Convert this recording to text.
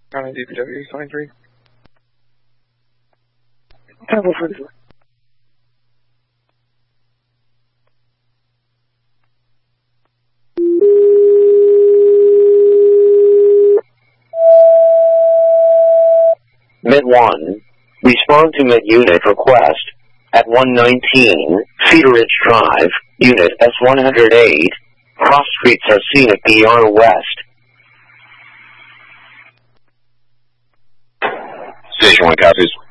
DPW, sign 3. Temple 44. Mid 1, respond to mid unit request at 119 Cedar Ridge Drive, unit S108, cross streets are seen at BR West. Station 1 copies.